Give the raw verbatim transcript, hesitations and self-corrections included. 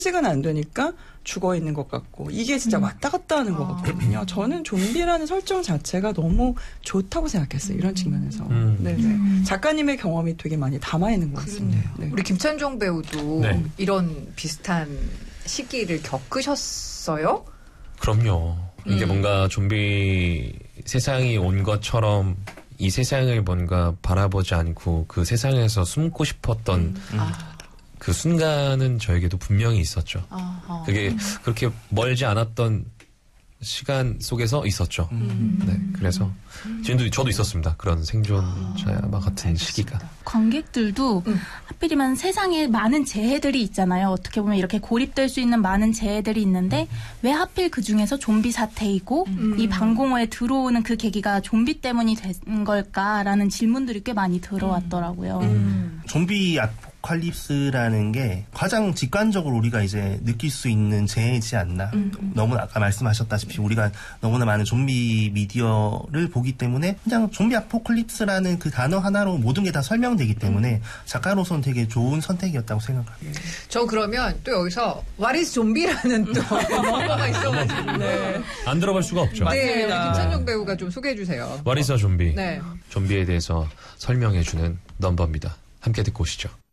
식은 안 되니까 죽어 있는 것 같고 이게 진짜 음. 왔다 갔다 하는 것 같거든요. 저는 좀비라는 설정 자체가 너무 좋다고 생각했어요. 이런 측면에서. 음. 네, 네. 작가님의 경험이 되게 많이 담아 있는 것 같습니다. 네. 우리 김찬종 배우도 네. 이런 비슷한 시기를 겪으셨어요? 그럼요. 이게 음. 뭔가 좀비 세상이 온 것처럼 이 세상을 뭔가 바라보지 않고 그 세상에서 숨고 싶었던 음. 아. 그 순간은 저에게도 분명히 있었죠. 아하. 그게 그렇게 멀지 않았던 시간 속에서 있었죠. 음. 네, 그래서 지금도 저도 있었습니다. 그런 생존자와 같은 시기가. 관객들도 음. 하필이면 세상에 많은 재해들이 있잖아요. 어떻게 보면 이렇게 고립될 수 있는 많은 재해들이 있는데 왜 하필 그 중에서 좀비 사태이고 음. 이 방공호에 들어오는 그 계기가 좀비 때문이 된 걸까라는 질문들이 꽤 많이 들어왔더라고요. 음. 좀비 아포칼립스라는 게 가장 직관적으로 우리가 이제 느낄 수 있는 재해이지 않나. 음. 너무 아까 말씀하셨다시피 우리가 너무나 많은 좀비 미디어를 보기 때문에 그냥 좀비 아포칼립스라는 그 단어 하나로 모든 게 다 설명되기 때문에 작가로서는 되게 좋은 선택이었다고 생각합니다. 저 그러면 또 여기서 What is 좀비라는 또 넘버가 있어가지고 네. 안 들어갈 수가 없죠. 네, 우리 맞습니다. 김찬종 배우가 좀 소개해 주세요. What is a zombie? 네. 좀비에 대해서 설명해주는 넘버입니다. 함께 듣고 오시죠.